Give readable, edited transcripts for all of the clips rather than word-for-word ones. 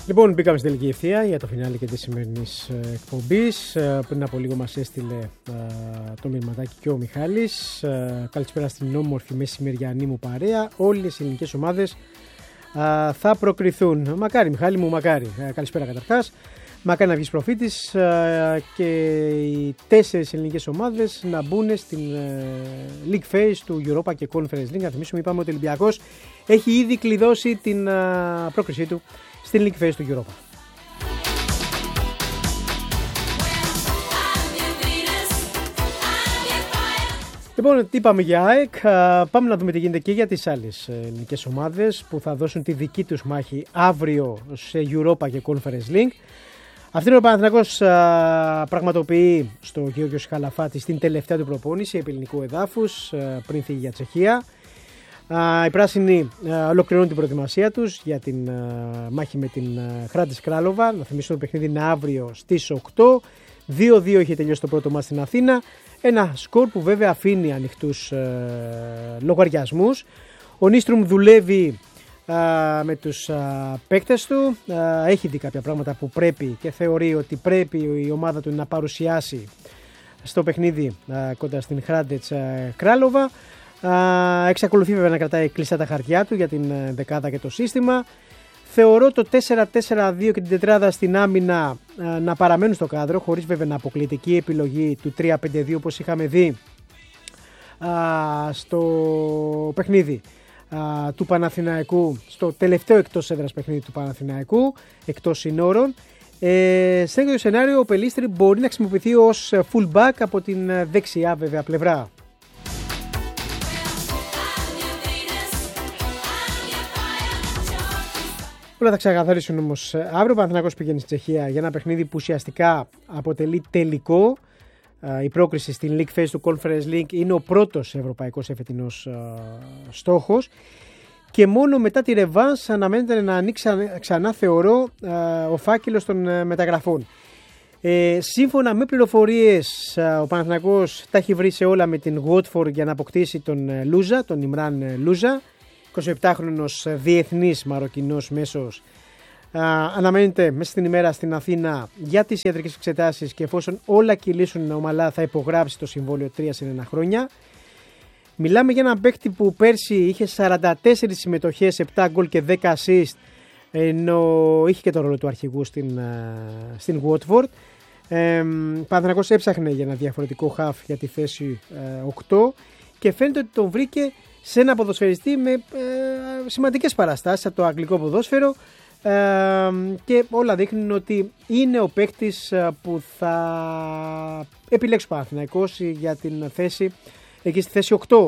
Λοιπόν, μπήκαμε στην τελική ευθεία για το φινάλι και τη σημερινή εκπομπή. Πριν από λίγο μας έστειλε το μηνυματάκι και ο Μιχάλης. Καλησπέρα στην όμορφη μεσημεριανή μου παρέα. Όλες οι ελληνικές ομάδες θα προκριθούν. Μακάρι, Μιχάλη μου, μακάρι. Καλησπέρα καταρχάς. Μακάρι να βγεις προφήτης και οι 4 ελληνικές ομάδες να μπουν στην League Phase του Europa και Conference League. Να θυμίσουμε, είπαμε ότι ο Ολυμπιακός έχει ήδη κλειδώσει την πρόκρισή του στην League Phase του Europa. Λοιπόν, τι είπαμε για ΑΕΚ, πάμε να δούμε τι γίνεται και για τις άλλες ελληνικές ομάδες που θα δώσουν τη δική τους μάχη αύριο σε Europa και Conference League. Αυτή είναι ο Παναθηναϊκός πραγματοποιεί στο Γεώργιο Σιχαλαφάτη στην τελευταία του προπόνηση επί ελληνικού εδάφους πριν φύγει για Τσεχία. Οι πράσινοι ολοκληρώνουν την προετοιμασία τους για την μάχη με την Hrádec Králové. Να θυμίσω το παιχνίδι είναι αύριο στις 8. 2-2 είχε τελειώσει το πρώτο μάτς στην Αθήνα. Ένα σκορ που βέβαια αφήνει ανοιχτούς λογαριασμούς. Ο Νίστρουμ δουλεύει με τους παίκτες του. Έχει δει κάποια πράγματα που πρέπει και θεωρεί ότι πρέπει η ομάδα του να παρουσιάσει στο παιχνίδι κοντά στην Hrádec Králové. Εξακολουθεί βέβαια να κρατάει κλειστά τα χαρτιά του για την δεκάδα και το σύστημα. Θεωρώ το 4-4-2 και την τετράδα στην άμυνα να παραμένουν στο κάδρο, χωρίς βέβαια να αποκλείεται και η επιλογή του 3-5-2 όπως είχαμε δει στο παιχνίδι του Παναθηναϊκού, στο τελευταίο εκτός έδρας παιχνίδι του Παναθηναϊκού, εκτός συνόρων. Σε αυτό το σενάριο ο Πελίστρη μπορεί να χρησιμοποιηθεί ως fullback από την δεξιά βέβαια πλευρά. Όλα θα ξεκαθαρίσουν όμως αύριο. Ο Παναθηναϊκός πηγαίνει στη Τσεχία για ένα παιχνίδι που ουσιαστικά αποτελεί τελικό. Η πρόκριση στην League Phase του Conference League είναι ο πρώτος ευρωπαϊκός εφετινός στόχος και μόνο μετά τη ρεβάνς αναμένεται να ανοίξει ξανά, θεωρώ, ο φάκελος των μεταγραφών. Σύμφωνα με πληροφορίες, ο Παναθηναϊκός τα έχει βρει σε όλα με την Watford για να αποκτήσει τον Λούζα, τον Ιμράν Λούζα, 27χρονος διεθνής Μαροκινός μέσος. Αναμένεται μέσα στην ημέρα στην Αθήνα για τις ιατρικές εξετάσεις και εφόσον όλα κυλήσουν ομαλά θα υπογράψει το συμβόλαιο 3 σε 1 χρόνια. Μιλάμε για έναν παίκτη που πέρσι είχε 44 συμμετοχές, 7 γκολ και 10 assist, ενώ είχε και το ρόλο του αρχηγού στην Watford. Παναθηναϊκός έψαχνε για ένα διαφορετικό χαφ για τη θέση 8 και φαίνεται ότι τον βρήκε σε ένα ποδοσφαιριστή με σημαντικές παραστάσεις από το αγγλικό ποδόσφαιρο και όλα δείχνουν ότι είναι ο παίκτης που θα επιλέξει ο Παναθηναϊκός για την θέση εκεί στη θέση 8.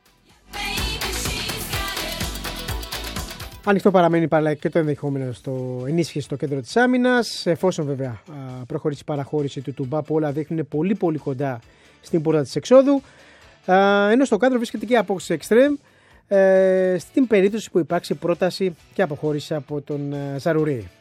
Ανοιχτό παραμένει πάλι και το ενδεχόμενο στο ενίσχυση στο κέντρο της άμυνας, εφόσον βέβαια προχωρήσει η παραχώρηση του Τουμπά που όλα δείχνουν πολύ πολύ κοντά στην πόρτα της εξόδου. Ενώ στο κάδρο βρίσκεται και η απόκτηση εξτρέμ στην περίπτωση που υπάρξει πρόταση και αποχώρηση από τον Ζαρουρί.